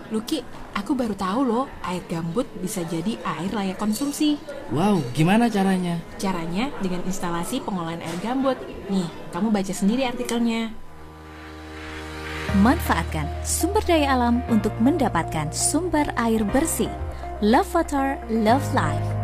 Luki, aku baru tahu loh, air gambut bisa jadi air layak konsumsi. Wow, gimana caranya? Caranya dengan instalasi pengolahan air gambut. Nih, kamu baca sendiri artikelnya. Manfaatkan sumber daya alam untuk mendapatkan sumber air bersih. Love Water, Love Life.